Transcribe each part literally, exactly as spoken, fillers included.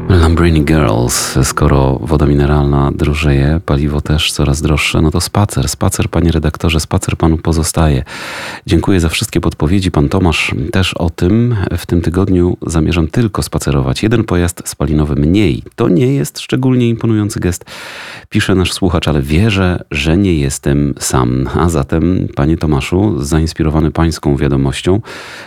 Lambrini Girls. Skoro woda mineralna drożeje, paliwo też coraz droższe, no to spacer, spacer, panie redaktorze, spacer panu pozostaje. Dziękuję za wszystkie podpowiedzi. Pan Tomasz też o tym. W tym tygodniu zamierzam tylko spacerować. Jeden pojazd spalinowy mniej. To nie jest szczególnie imponujący gest, pisze nasz słuchacz, ale wierzę, że nie jestem sam. A zatem, panie Tomaszu, zainspirowany pańską wiadomością,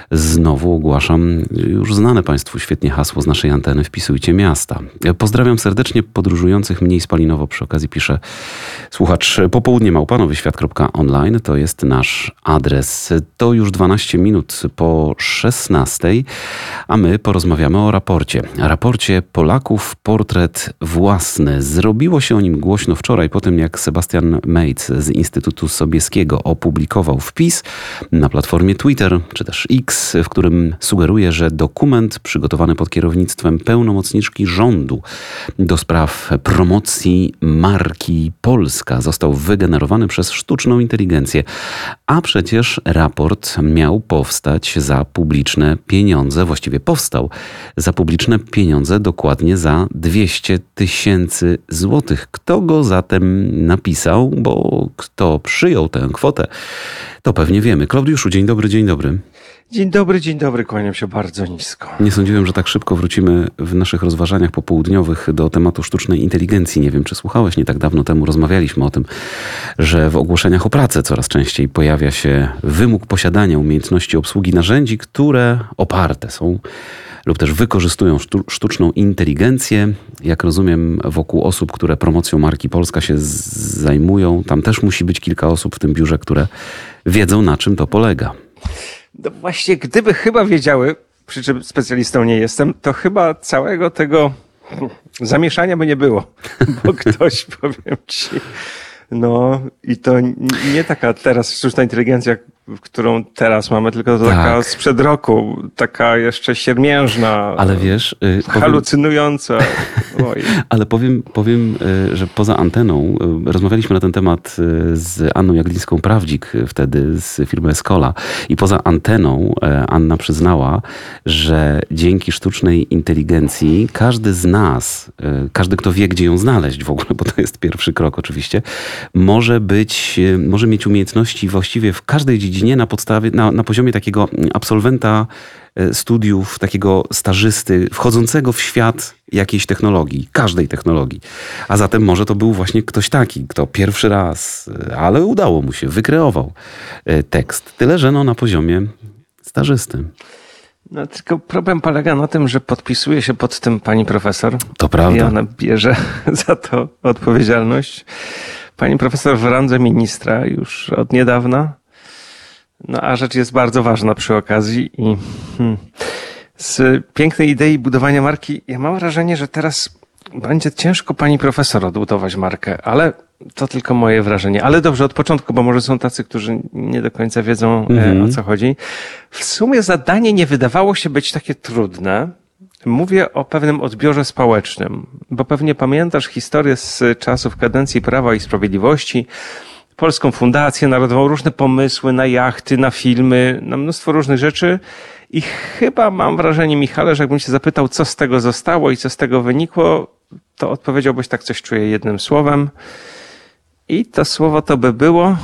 znowu ogłaszam już znane państwu świetnie hasło z naszej anteny: wpisujcie miasta. Pozdrawiam serdecznie podróżujących mniej spalinowo. Przy okazji pisze słuchacz. Popołudnie małpa nowyświat kropka online to jest nasz adres. To już dwanaście minut po szesnastej, a my porozmawiamy o raporcie. Raporcie Polaków portret własny. Zrobiło się o nim głośno wczoraj po tym, jak Sebastian Mejc z Instytutu Sobieskiego opublikował wpis na platformie Twitter czy też X, w którym sugeruje, że dokument przygotowany pod kierownictwem pełnomocniczki rządu do spraw promocji marki Polska został wygenerowany przez sztuczną inteligencję. A przecież raport miał powstać za publiczne pieniądze, właściwie powstał za publiczne pieniądze, dokładnie za dwieście tysięcy złotych. Kto go zatem napisał, bo kto przyjął tę kwotę, to pewnie wiemy. Klaudiuszu, dzień dobry, dzień dobry. Dzień dobry, dzień dobry, kłaniam się bardzo nisko. Nie sądziłem, że tak szybko wrócimy w naszych rozważaniach popołudniowych do tematu sztucznej inteligencji. Nie wiem, czy słuchałeś, nie tak dawno temu rozmawialiśmy o tym, że w ogłoszeniach o pracę coraz częściej pojawia się wymóg posiadania umiejętności obsługi narzędzi, które oparte są lub też wykorzystują sztuczną inteligencję. Jak rozumiem, wokół osób, które promocją marki Polska się zajmują, tam też musi być kilka osób w tym biurze, które wiedzą, na czym to polega. No właśnie, gdyby chyba wiedziały, przy czym specjalistą nie jestem, to chyba całego tego zamieszania by nie było, bo ktoś, powiem ci, no i to nie taka teraz sztuczna inteligencja, którą teraz mamy, tylko to tak. Taka sprzed roku, taka jeszcze siermiężna, ale wiesz, halucynująca. Powiem, ale powiem, powiem, że poza anteną rozmawialiśmy na ten temat z Anną Jaglińską-Prawdzik, wtedy z firmy Escola, i poza anteną Anna przyznała, że dzięki sztucznej inteligencji każdy z nas, każdy, kto wie, gdzie ją znaleźć w ogóle, bo to jest pierwszy krok oczywiście, może być, może mieć umiejętności właściwie w każdej dziedzinie na podstawie, na, na poziomie takiego absolwenta studiów, takiego stażysty wchodzącego w świat jakiejś technologii, każdej technologii. A zatem może to był właśnie ktoś taki, kto pierwszy raz, ale udało mu się, wykreował tekst. Tyle, że no na poziomie stażysty. No tylko problem polega na tym, że podpisuje się pod tym pani profesor. To prawda. I ona bierze za to odpowiedzialność. Pani profesor w randze ministra już od niedawna. No a rzecz jest bardzo ważna przy okazji i hmm, z pięknej idei budowania marki ja mam wrażenie, że teraz będzie ciężko pani profesor odbudować markę, ale to tylko moje wrażenie. Ale dobrze, od początku, bo może są tacy, którzy nie do końca wiedzą mm-hmm. o co chodzi. W sumie zadanie nie wydawało się być takie trudne. Mówię o pewnym odbiorze społecznym, bo pewnie pamiętasz historię z czasów kadencji Prawa i Sprawiedliwości, Polską Fundację Narodową, różne pomysły na jachty, na filmy, na mnóstwo różnych rzeczy. I chyba mam wrażenie, Michale, że jakbym cię zapytał, co z tego zostało i co z tego wynikło, to odpowiedziałbyś, tak coś czuję, jednym słowem. I to słowo to by było...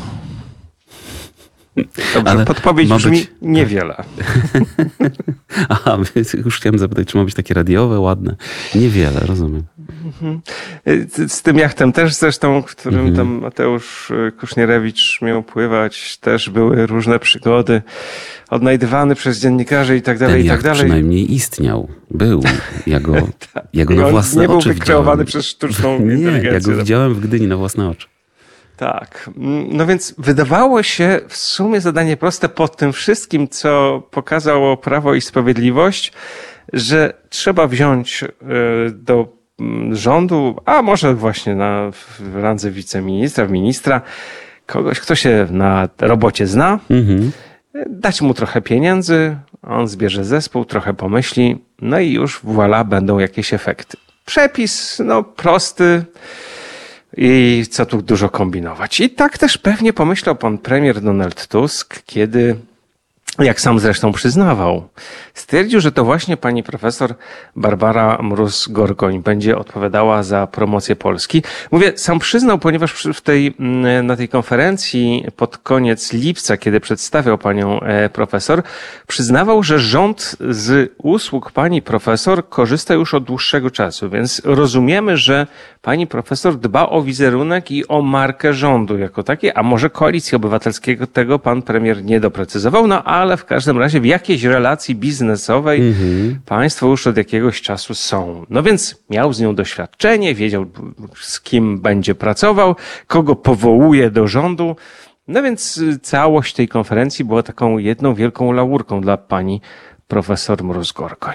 Dobrze, ale podpowiedź brzmi być... niewiele. Aha, już chciałem zapytać, czy ma być takie radiowe, ładne. Niewiele, rozumiem. Z tym jachtem też zresztą, w którym mhm. tam Mateusz Kusznierewicz miał pływać, też były różne przygody, odnajdywany przez dziennikarzy i tak dalej, Ten i tak jacht dalej. Przynajmniej istniał, był. Ja go, ja go na własne nie oczy był wykreowany przez sztuczną nie, inteligencję. Ja go widziałem w Gdyni na własne oczy. Tak. No więc wydawało się w sumie zadanie proste po tym wszystkim, co pokazało Prawo i Sprawiedliwość, że trzeba wziąć do rządu, a może właśnie na w randze wiceministra, ministra, kogoś, kto się na robocie zna, mhm. dać mu trochę pieniędzy, on zbierze zespół, trochę pomyśli, no i już voilà, będą jakieś efekty. Przepis, no prosty, i co tu dużo kombinować. I tak też pewnie pomyślał pan premier Donald Tusk, kiedy jak sam zresztą przyznawał. Stwierdził, że to właśnie pani profesor Barbara Mróz-Gorgoń będzie odpowiadała za promocję Polski. Mówię, sam przyznał, ponieważ w tej, na tej konferencji pod koniec lipca, kiedy przedstawiał panią profesor, przyznawał, że rząd z usług pani profesor korzysta już od dłuższego czasu, więc rozumiemy, że pani profesor dba o wizerunek i o markę rządu jako takiej, a może Koalicji Obywatelskiego, tego pan premier nie doprecyzował, no ale w każdym razie w jakiejś relacji biznesowej mhm. państwo już od jakiegoś czasu są. No więc miał z nią doświadczenie, wiedział z kim będzie pracował, kogo powołuje do rządu. No więc całość tej konferencji była taką jedną wielką laurką dla pani profesor Mróz-Gorgoń.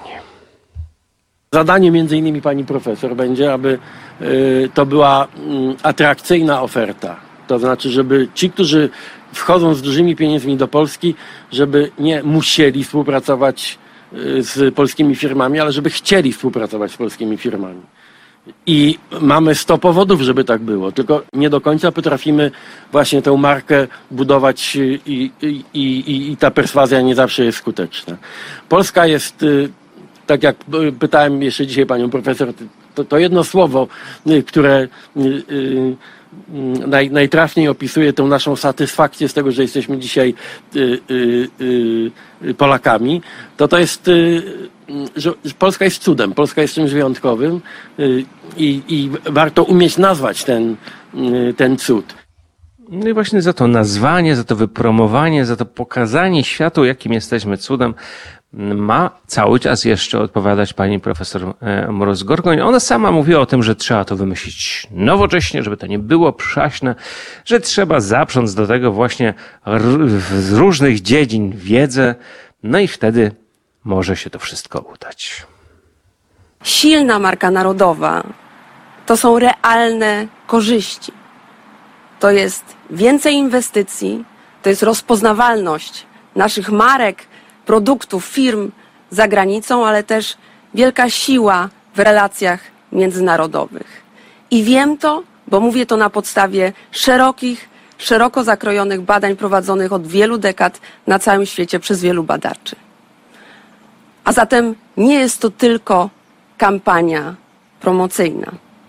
Zadanie między innymi pani profesor będzie, aby y, to była y, atrakcyjna oferta. To znaczy, żeby ci, którzy wchodzą z dużymi pieniędzmi do Polski, żeby nie musieli współpracować y, z polskimi firmami, ale żeby chcieli współpracować z polskimi firmami. I mamy sto powodów, żeby tak było, tylko nie do końca potrafimy właśnie tę markę budować i, i, i, i ta perswazja nie zawsze jest skuteczna. Polska jest, y, tak jak pytałem jeszcze dzisiaj panią profesor, to, to jedno słowo, y, które y, y, Naj, najtrafniej opisuje tę naszą satysfakcję z tego, że jesteśmy dzisiaj y, y, y, Polakami, to to jest, y, że Polska jest cudem, Polska jest czymś wyjątkowym y, i, i warto umieć nazwać ten, y, ten cud. No i właśnie za to nazwanie, za to wypromowanie, za to pokazanie światu, jakim jesteśmy cudem, ma cały czas jeszcze odpowiadać pani profesor Mróz-Gorgoń. Ona sama mówiła o tym, że trzeba to wymyślić nowocześnie, żeby to nie było przaśne, że trzeba zaprząc do tego właśnie z różnych dziedzin wiedzę, no i wtedy może się to wszystko udać. Silna marka narodowa to są realne korzyści. To jest więcej inwestycji, to jest rozpoznawalność naszych marek, produktów, firm za granicą, ale też wielka siła w relacjach międzynarodowych. I wiem to, bo mówię to na podstawie szerokich, szeroko zakrojonych badań prowadzonych od wielu dekad na całym świecie przez wielu badaczy. A zatem nie jest to tylko kampania promocyjna.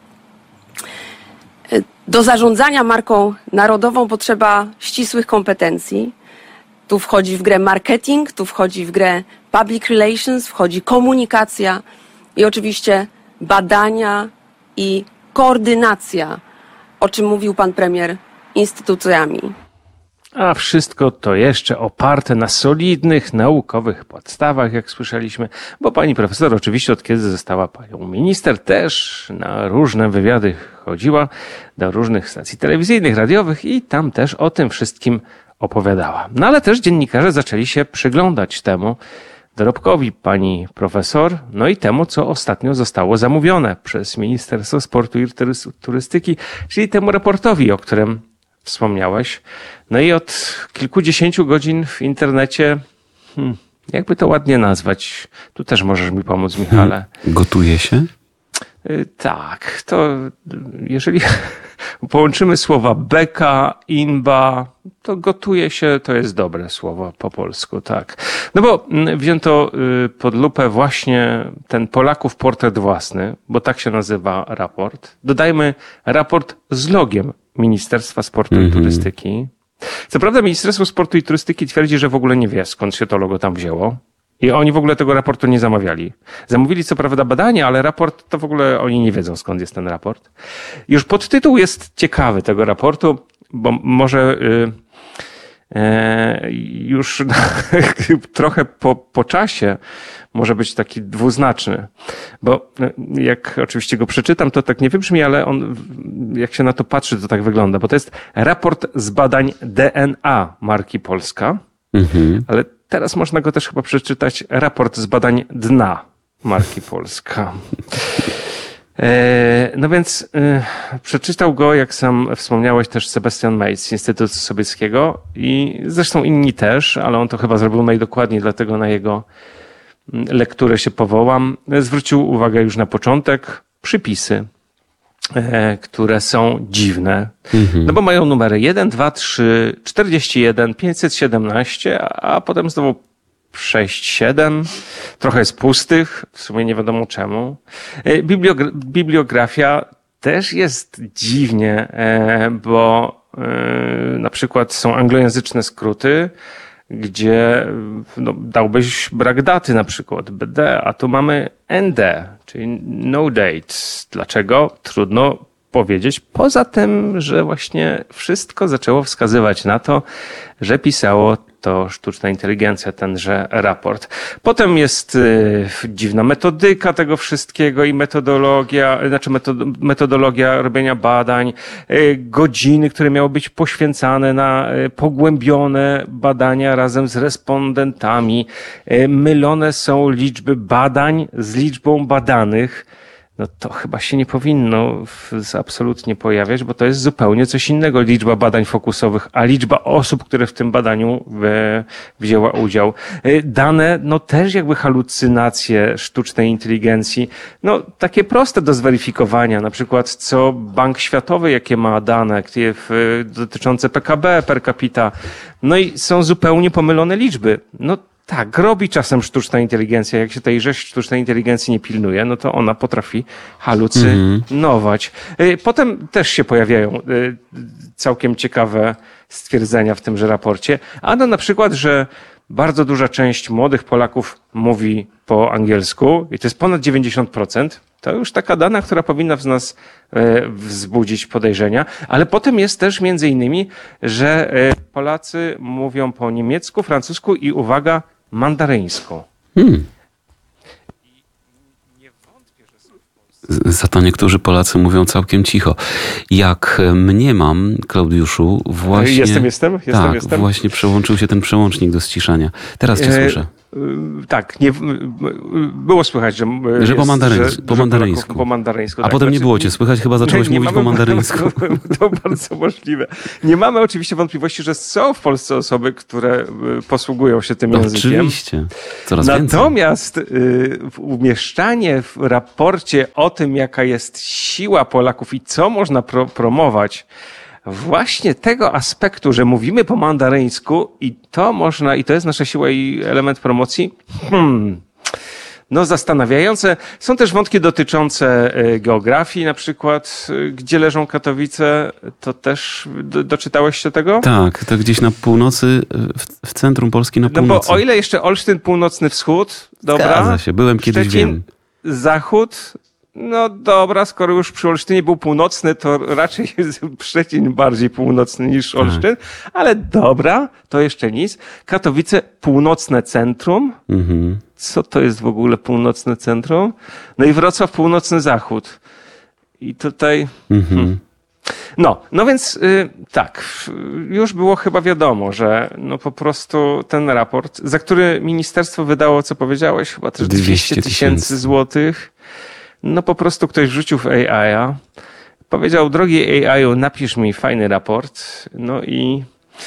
Do zarządzania marką narodową potrzeba ścisłych kompetencji. Tu wchodzi w grę marketing, tu wchodzi w grę public relations, wchodzi komunikacja i oczywiście badania i koordynacja, o czym mówił pan premier, instytucjami. A wszystko to jeszcze oparte na solidnych, naukowych podstawach, jak słyszeliśmy, bo pani profesor oczywiście od kiedy została panią minister też na różne wywiady chodziła, do różnych stacji telewizyjnych, radiowych i tam też o tym wszystkim opowiadała. No ale też dziennikarze zaczęli się przyglądać temu dorobkowi pani profesor, no i temu, co ostatnio zostało zamówione przez Ministerstwo Sportu i Turystyki, czyli temu raportowi, o którym wspomniałeś. No i od kilkudziesięciu godzin w internecie, hmm, jakby to ładnie nazwać, tu też możesz mi pomóc, Michale. Gotuje się? Tak, to jeżeli połączymy słowa beka, inba, to gotuje się, to jest dobre słowo po polsku, tak. No bo wzięto pod lupę właśnie ten Polaków portret własny, bo tak się nazywa raport. Dodajmy raport z logiem Ministerstwa Sportu mm-hmm. i Turystyki. Co prawda Ministerstwo Sportu i Turystyki twierdzi, że w ogóle nie wie, skąd się to logo tam wzięło. I oni w ogóle tego raportu nie zamawiali. Zamówili co prawda badanie, ale raport to w ogóle oni nie wiedzą, skąd jest ten raport. Już podtytuł jest ciekawy tego raportu, bo może yy, yy, już trochę po, po czasie może być taki dwuznaczny. Bo jak oczywiście go przeczytam, to tak nie wybrzmi, ale on, jak się na to patrzy, to tak wygląda. Bo to jest raport z badań D N A marki Polska, mhm. ale teraz można go też chyba przeczytać raport z badań dna marki Polska. No więc przeczytał go, jak sam wspomniałeś, też Sebastian Mejc z Instytutu Sobieskiego i zresztą inni też, ale on to chyba zrobił najdokładniej, dlatego na jego lekturę się powołam. Zwrócił uwagę już na początek, przypisy. e, które są dziwne. Mhm. No bo mają numery jeden, dwa, trzy, czterdzieści jeden, pięćset siedemnaście, a, a potem znowu sześć, siedem. Trochę jest pustych, w sumie nie wiadomo czemu. E, bibliogra- bibliografia też jest dziwnie, e, bo e, na przykład są anglojęzyczne skróty, gdzie no, dałbyś brak daty na przykład B D, a tu mamy N D, czyli no date. Dlaczego? Trudno powiedzieć. Poza tym, że właśnie wszystko zaczęło wskazywać na to, że pisało to sztuczna inteligencja, tenże raport. Potem jest y, dziwna metodyka tego wszystkiego i metodologia, znaczy metod, metodologia robienia badań, y, godziny, które miały być poświęcane na y, pogłębione badania razem z respondentami. Y, mylone są liczby badań z liczbą badanych. No to chyba się nie powinno w, absolutnie pojawiać, bo to jest zupełnie coś innego. Liczba badań fokusowych, a liczba osób, które w tym badaniu w, wzięła udział. Dane, no też jakby halucynacje sztucznej inteligencji. No takie proste do zweryfikowania. Na przykład co Bank Światowy, jakie ma dane w, dotyczące P K B per capita. No i są zupełnie pomylone liczby. No tak, robi czasem sztuczna inteligencja. Jak się tej rzeczy sztucznej inteligencji nie pilnuje, no to ona potrafi halucynować. Mm-hmm. Potem też się pojawiają całkiem ciekawe stwierdzenia w tymże raporcie. A no na przykład, że bardzo duża część młodych Polaków mówi po angielsku i to jest ponad dziewięćdziesiąt procent. To już taka dana, która powinna w nas wzbudzić podejrzenia. Ale potem jest też między innymi, że Polacy mówią po niemiecku, francusku i uwaga, mandaryńsku. Hmm. Za to niektórzy Polacy mówią całkiem cicho. Jak mniemam, Klaudiuszu, właśnie... Jestem, jestem, jestem, tak, jestem. właśnie przełączył się ten przełącznik do ściszania. Teraz cię słyszę. E, tak, nie, było słychać, że... Że jest, po mandaryńsku. Że, po że mandaryńsku. Po mandaryńsku A tak. potem Znaczy, nie było cię słychać, chyba zacząłeś nie, nie mówić mamy, po mandaryńsku. To bardzo możliwe. Nie mamy oczywiście wątpliwości, że są w Polsce osoby, które posługują się tym językiem. Oczywiście. Coraz więcej. Natomiast y, umieszczanie w raporcie o tym, jaka jest siła Polaków i co można pro, promować, właśnie tego aspektu, że mówimy po mandaryńsku i to można, i to jest nasza siła i element promocji, hmm, no zastanawiające. Są też wątki dotyczące geografii, na przykład, gdzie leżą Katowice, to też do, doczytałeś się tego? Tak, to gdzieś na północy, w, w centrum Polski na północy. No bo o ile jeszcze Olsztyn, północny wschód, dobra. Zgadza się, byłem kiedyś, Szczecin, wiem. Zachód, no dobra, skoro już przy Olsztynie był północny, to raczej jest Szczecin bardziej północny niż Olsztyn, tak. Ale dobra, to jeszcze nic. Katowice, północne centrum. Mhm. Co to jest w ogóle północne centrum? No i Wrocław, północny zachód. I tutaj... Mhm. Hmm. No, no więc y, tak, już było chyba wiadomo, że no po prostu ten raport, za który ministerstwo wydało, co powiedziałeś, chyba też dwieście tysięcy złotych, no po prostu ktoś wrzucił w A I a, powiedział, drogi A I u, napisz mi fajny raport, no i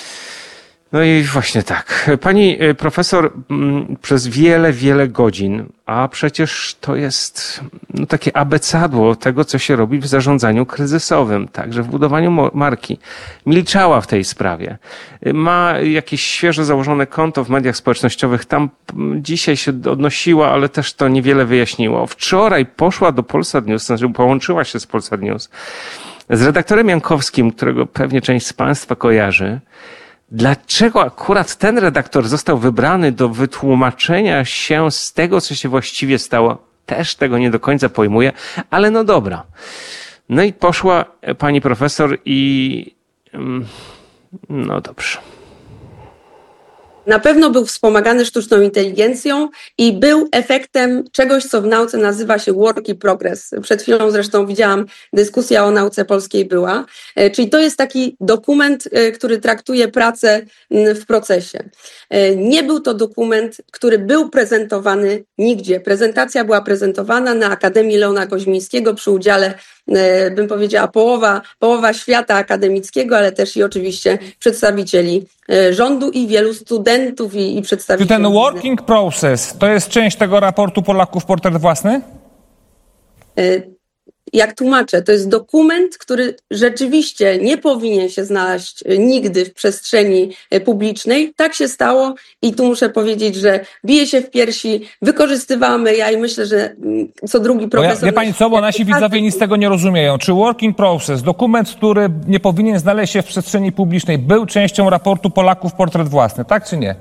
no i właśnie tak. Pani profesor m, przez wiele, wiele godzin, a przecież to jest no, takie abecadło tego, co się robi w zarządzaniu kryzysowym, także w budowaniu marki, milczała w tej sprawie. Ma jakieś świeżo założone konto w mediach społecznościowych, tam dzisiaj się odnosiła, ale też to niewiele wyjaśniło. Wczoraj poszła do Polsat News, znaczy połączyła się z Polsat News z redaktorem Jankowskim, którego pewnie część z Państwa kojarzy. Dlaczego akurat ten redaktor został wybrany do wytłumaczenia się z tego, co się właściwie stało? Też tego nie do końca pojmuję, ale no dobra. No i poszła pani profesor i... no dobrze. Na pewno był wspomagany sztuczną inteligencją i był efektem czegoś, co w nauce nazywa się work in progress. Przed chwilą zresztą widziałam, dyskusja o nauce polskiej była. Czyli to jest taki dokument, który traktuje pracę w procesie. Nie był to dokument, który był prezentowany nigdzie. Prezentacja była prezentowana na Akademii Leona Koźmińskiego przy udziale, bym powiedziała, połowa, połowa świata akademickiego, ale też i oczywiście przedstawicieli rządu i wielu studentów i, i przedstawicieli. Czy ten working process to jest część tego raportu Polaków Portret Własny? jak tłumaczę, to jest dokument, który rzeczywiście nie powinien się znaleźć nigdy w przestrzeni publicznej. Tak się stało i tu muszę powiedzieć, że bije się w piersi, wykorzystywamy, ja i myślę, że co drugi Bo ja, profesor... wie pani co, bo nasi widzowie nic z tego nie rozumieją. Czy work in process, dokument, który nie powinien znaleźć się w przestrzeni publicznej, był częścią raportu Polaków Portret Własny, tak czy nie?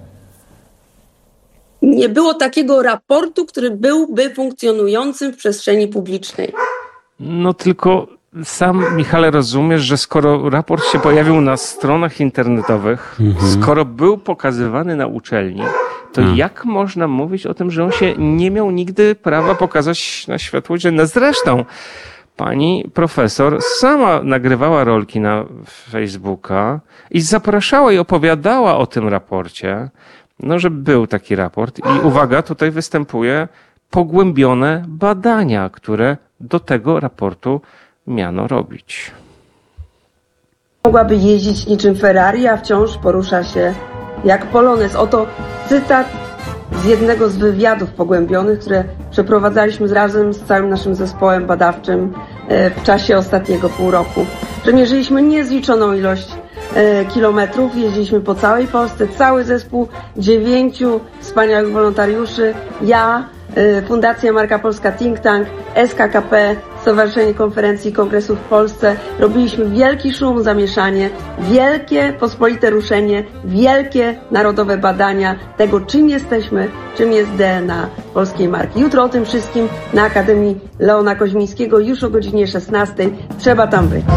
Nie było takiego raportu, który byłby funkcjonującym w przestrzeni publicznej. No tylko sam, Michale, rozumiesz, że skoro raport się pojawił na stronach internetowych, mhm. skoro był pokazywany na uczelni, to hmm. jak można mówić o tym, że on się nie miał nigdy prawa pokazać na światło dzienne? Zresztą pani profesor sama nagrywała rolki na Facebooka i zapraszała i opowiadała o tym raporcie, no, że był taki raport i uwaga, tutaj występuje pogłębione badania, które do tego raportu miano robić. Mogłaby jeździć niczym Ferrari, a wciąż porusza się jak Polones. Oto cytat z jednego z wywiadów pogłębionych, które przeprowadzaliśmy razem z całym naszym zespołem badawczym w czasie ostatniego pół roku. Przemierzyliśmy niezliczoną ilość kilometrów, jeździliśmy po całej Polsce, cały zespół, dziewięciu wspaniałych wolontariuszy, ja, Fundacja Marka Polska Think Tank, S K K P, Stowarzyszenie Konferencji i Kongresów w Polsce. Robiliśmy wielki szum, zamieszanie, wielkie pospolite ruszenie, wielkie narodowe badania tego, czym jesteśmy, czym jest D N A polskiej marki. Jutro o tym wszystkim na Akademii Leona Koźmińskiego już o godzinie szesnastej. Trzeba tam być.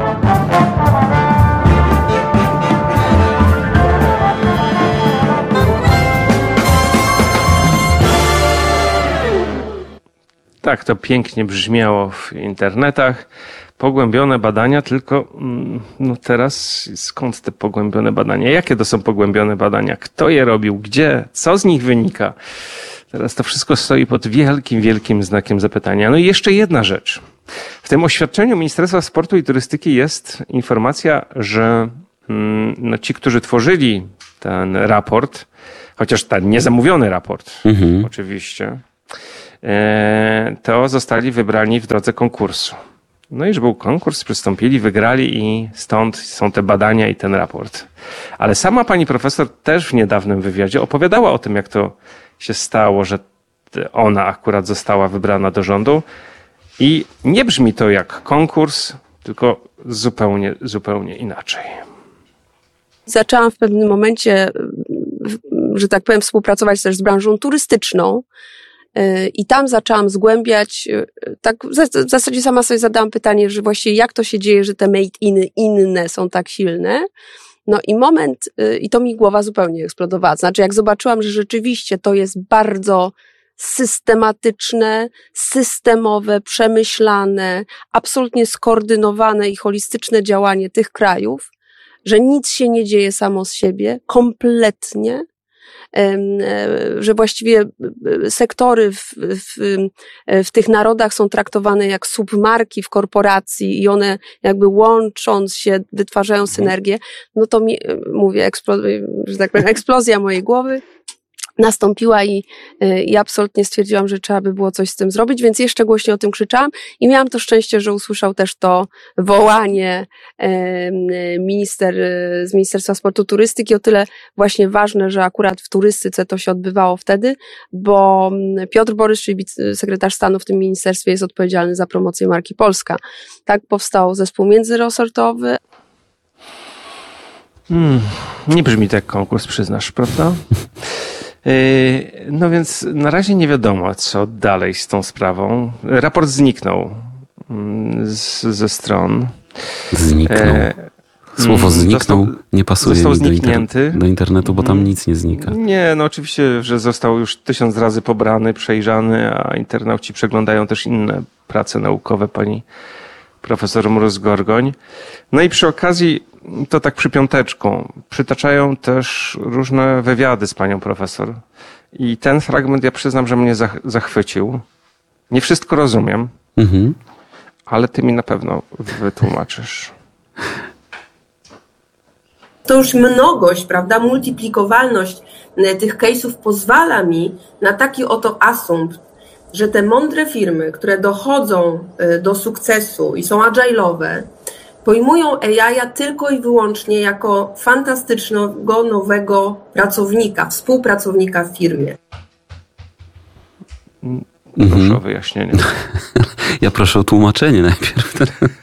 Tak, to pięknie brzmiało w internetach. Pogłębione badania, tylko no teraz skąd te pogłębione badania? Jakie to są pogłębione badania? Kto je robił? Gdzie? Co z nich wynika? Teraz to wszystko stoi pod wielkim, wielkim znakiem zapytania. No i jeszcze jedna rzecz. W tym oświadczeniu Ministerstwa Sportu i Turystyki jest informacja, że no, ci, którzy tworzyli ten raport, chociaż ten niezamówiony raport, mhm. oczywiście, to zostali wybrani w drodze konkursu. No i że był konkurs, przystąpili, wygrali i stąd są te badania i ten raport. Ale sama pani profesor też w niedawnym wywiadzie opowiadała o tym, jak to się stało, że ona akurat została wybrana do rządu i nie brzmi to jak konkurs, tylko zupełnie, zupełnie inaczej. Zaczęłam w pewnym momencie, że tak powiem, współpracować też z branżą turystyczną. I tam zaczęłam zgłębiać, tak w zasadzie sama sobie zadałam pytanie, że właściwie jak to się dzieje, że te made in inne są tak silne. No i moment, i to mi głowa zupełnie eksplodowała. Znaczy jak zobaczyłam, że rzeczywiście to jest bardzo systematyczne, systemowe, przemyślane, absolutnie skoordynowane i holistyczne działanie tych krajów, że nic się nie dzieje samo z siebie, kompletnie, że właściwie sektory w, w, w tych narodach są traktowane jak submarki w korporacji i one jakby łącząc się wytwarzają synergię, no to mi, mówię, eksplo- że tak powiem, eksplozja mojej głowy nastąpiła i, i absolutnie stwierdziłam, że trzeba by było coś z tym zrobić, więc jeszcze głośniej o tym krzyczałam i miałam to szczęście, że usłyszał też to wołanie minister z Ministerstwa Sportu i Turystyki, o tyle właśnie ważne, że akurat w turystyce to się odbywało wtedy, bo Piotr Borys, czyli sekretarz stanu w tym ministerstwie, jest odpowiedzialny za promocję marki Polska. Tak powstał zespół międzyresortowy. Hmm, nie brzmi tak konkurs, przyznasz, prawda? No więc na razie nie wiadomo, co dalej z tą sprawą. Raport zniknął z, ze stron. Zniknął. Słowo zniknął został, nie pasuje został do, zniknięty. inter- do internetu, bo tam nic nie znika. Nie, no oczywiście, że został już tysiąc razy pobrany, przejrzany, a internauci przeglądają też inne prace naukowe pani profesor Mróz-Gorgoń. No i przy okazji, to tak przy piąteczką, przytaczają też różne wywiady z panią profesor. I ten fragment, ja przyznam, że mnie zach- zachwycił. Nie wszystko rozumiem, mhm. ale ty mi na pewno wytłumaczysz. To już mnogość, prawda, multiplikowalność tych case'ów pozwala mi na taki oto asumpt, że te mądre firmy, które dochodzą do sukcesu i są agile'owe, pojmują A I tylko i wyłącznie jako fantastycznego, nowego pracownika, współpracownika w firmie. Proszę Mhm. o wyjaśnienie. Ja proszę o tłumaczenie najpierw.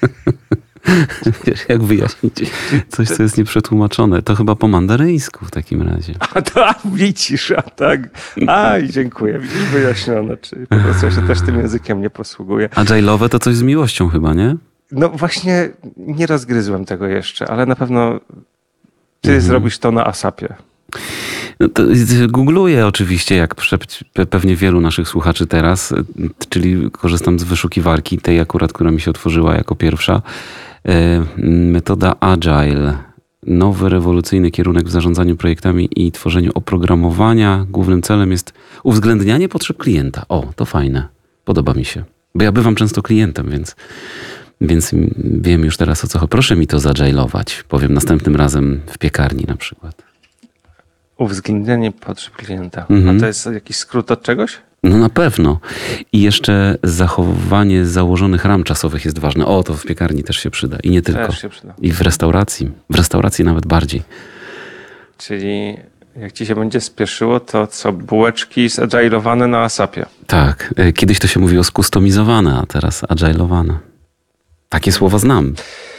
Wiesz, jak wyjaśnić coś, co jest nieprzetłumaczone? To chyba po mandaryńsku w takim razie. A to a widzisz, a tak. Aj, dziękuję. Widzisz, wyjaśnione. Czyli po prostu ja się też tym językiem nie posługuję. Agile'owe to coś z miłością chyba, nie? No właśnie nie rozgryzłem tego jeszcze, ale na pewno ty Mhm. zrobisz to na asapie. No to googluję oczywiście, jak prze- pe- pewnie wielu naszych słuchaczy teraz, czyli korzystam z wyszukiwarki, tej akurat, która mi się otworzyła jako pierwsza. E, Metoda Agile. Nowy, rewolucyjny kierunek w zarządzaniu projektami i tworzeniu oprogramowania. Głównym celem jest uwzględnianie potrzeb klienta. O, to fajne. Podoba mi się. Bo ja bywam często klientem, więc, więc wiem już teraz o co chodzi. Proszę mi to zagilować. Powiem następnym razem w piekarni na przykład. Uwzględnianie potrzeb klienta. Mhm. A to jest jakiś skrót od czegoś? No na pewno. I jeszcze zachowanie założonych ram czasowych jest ważne. O, to w piekarni też się przyda. I nie tylko. Też się przyda. I w restauracji. W restauracji nawet bardziej. Czyli jak ci się będzie spieszyło, to co, bułeczki zagilowane na asapie. Tak. E, Kiedyś to się mówiło skustomizowane, a teraz agilowane. Takie słowa znam.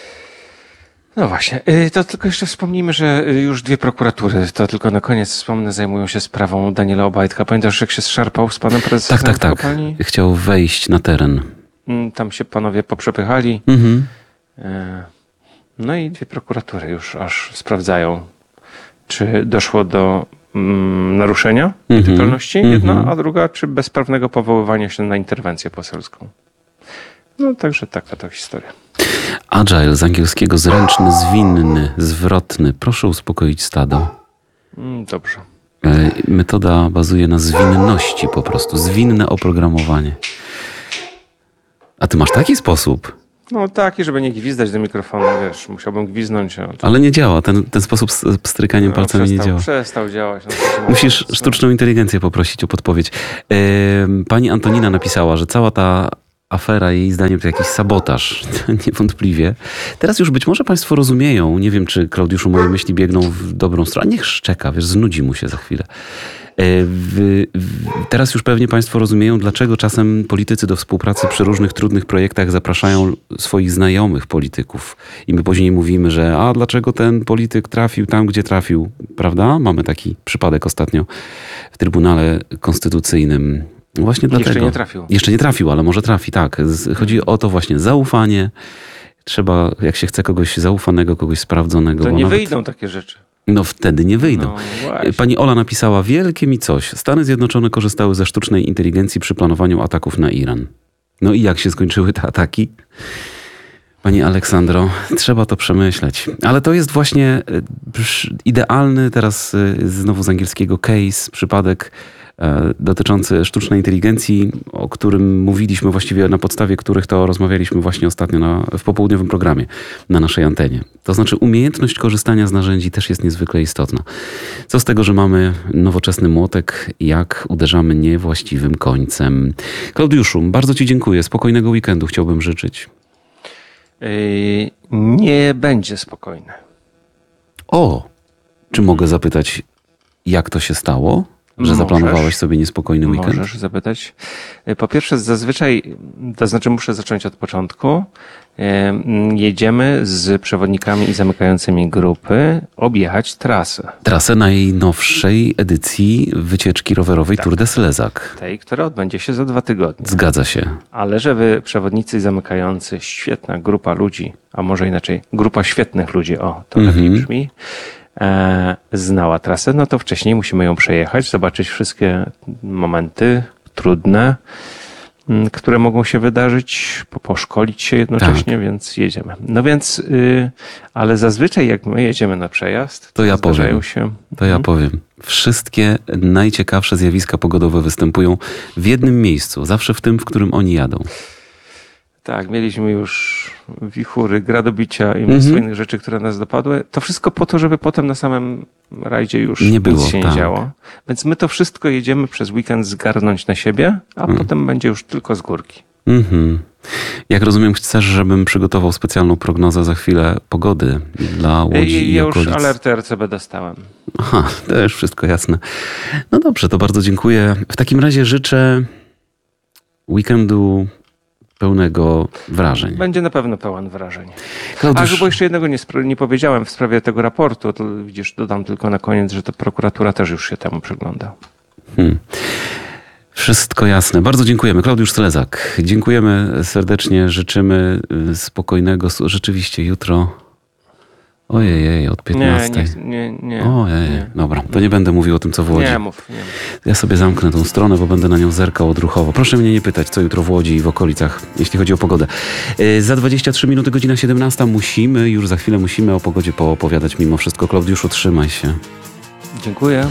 No właśnie, y, to tylko jeszcze wspomnijmy, że y, już dwie prokuratury, to tylko na koniec wspomnę, zajmują się sprawą Daniela Obajtka. Pamiętasz, jak się zszarpał z panem prezesem Tak, tak, tak. kopalni? Chciał wejść na teren. Mm, Tam się panowie poprzepychali. Mhm. Y, No i dwie prokuratury już aż sprawdzają, czy doszło do mm, naruszenia Mhm. tytułności, Mhm. jedna, a druga, czy bezprawnego powoływania się na interwencję poselską. No także taka to historia. Agile z angielskiego zręczny, zwinny, zwrotny. Proszę uspokoić stado. Mm, Dobrze. E, Metoda bazuje na zwinności po prostu. Zwinne oprogramowanie. A ty masz taki sposób, No taki, żeby nie gwizdać do mikrofonu, wiesz, musiałbym gwiznąć. a to- ale nie działa. Ten, ten sposób z pstrykaniem no, palcami nie przestał, działa. Przestał działać. No, to się Musisz ma- sztuczną inteligencję poprosić o podpowiedź. E, Pani Antonina napisała, że cała ta afera, jej zdaniem, to jakiś sabotaż. Niewątpliwie. Teraz już być może państwo rozumieją. Nie wiem, czy Klaudiuszu moje myśli biegną w dobrą stronę. Niech szczeka, wiesz, znudzi mu się za chwilę. E, w, w, teraz już pewnie państwo rozumieją, dlaczego czasem politycy do współpracy przy różnych trudnych projektach zapraszają swoich znajomych polityków. I my później mówimy, że a dlaczego ten polityk trafił tam, gdzie trafił, prawda? Mamy taki przypadek ostatnio w Trybunale Konstytucyjnym. Właśnie Jeszcze dlatego. nie trafił. Jeszcze nie trafił, ale może trafi, tak. Z- Chodzi o to właśnie zaufanie. Trzeba, jak się chce kogoś zaufanego, kogoś sprawdzonego. To bo nie nawet- wyjdą takie rzeczy. No wtedy nie wyjdą. No właśnie. Pani Ola napisała, wielkie mi coś. Stany Zjednoczone korzystały ze sztucznej inteligencji przy planowaniu ataków na Iran. No i jak się skończyły te ataki? Pani Aleksandro, trzeba to przemyśleć. Ale to jest właśnie e, przy- idealny teraz e, znowu z angielskiego case, przypadek e, dotyczący sztucznej inteligencji, o którym mówiliśmy właściwie, na podstawie których to rozmawialiśmy właśnie ostatnio na, w popołudniowym programie na naszej antenie. To znaczy umiejętność korzystania z narzędzi też jest niezwykle istotna. Co z tego, że mamy nowoczesny młotek, jak uderzamy niewłaściwym końcem. Klaudiuszu, bardzo ci dziękuję. Spokojnego weekendu chciałbym życzyć. Yy, nie będzie spokojne. O, czy mogę zapytać, jak to się stało, że Możesz. zaplanowałeś sobie niespokojny weekend? Możesz zapytać. Yy, Po pierwsze, zazwyczaj, to znaczy muszę zacząć od początku. Yy, Jedziemy z przewodnikami i zamykającymi grupy objechać trasę. Trasę najnowszej edycji wycieczki rowerowej Tour de Slezak. Tej, która odbędzie się za dwa tygodnie. Zgadza się. Ale żeby przewodnicy i zamykający, świetna grupa ludzi, a może inaczej, grupa świetnych ludzi, o, to lepiej Mhm. brzmi, e, znała trasę, no to wcześniej musimy ją przejechać, zobaczyć wszystkie momenty trudne, m, które mogą się wydarzyć, po- poszkolić się jednocześnie, więc jedziemy. No więc, y, ale zazwyczaj jak my jedziemy na przejazd, To ja zdarzają powiem. się... To ja powiem. Wszystkie najciekawsze zjawiska pogodowe występują w jednym miejscu, zawsze w tym, w którym oni jadą. Tak, mieliśmy już wichury, gradobicia i mnóstwo Mhm. innych rzeczy, które nas dopadły. To wszystko po to, żeby potem na samym rajdzie już Nie nic było, się tak. nie działo. Więc my to wszystko jedziemy przez weekend zgarnąć na siebie, a Mhm. potem będzie już tylko z górki. Mhm. Jak rozumiem, chcesz, żebym przygotował specjalną prognozę za chwilę pogody dla Łodzi I i ja już okolic. alerty R C B dostałem. Aha, to już wszystko jasne. No dobrze, to bardzo dziękuję. W takim razie życzę weekendu pełnego wrażeń. Będzie na pewno pełen wrażeń. A, Klaudiusz, bo jeszcze jednego nie, spra- nie powiedziałem w sprawie tego raportu, to widzisz, dodam tylko na koniec, że to prokuratura też już się temu przygląda. Hmm. Wszystko jasne. Bardzo dziękujemy. Klaudiusz Selezak. Dziękujemy serdecznie. Życzymy y, spokojnego... su- Rzeczywiście jutro... Ojej, od Nie, piętnastej. nie, nie, nie. Ojej, nie. dobra. To nie będę mówił o tym, co w Łodzi. Nie mów, nie mów. Ja sobie zamknę tą stronę, bo będę na nią zerkał odruchowo. Proszę mnie nie pytać, co jutro w Łodzi i w okolicach, jeśli chodzi o pogodę. Yy, za dwadzieścia trzy minuty, godzina siedemnasta. Musimy, już za chwilę musimy o pogodzie poopowiadać mimo wszystko. Klaudiuszu, trzymaj się. Dziękuję.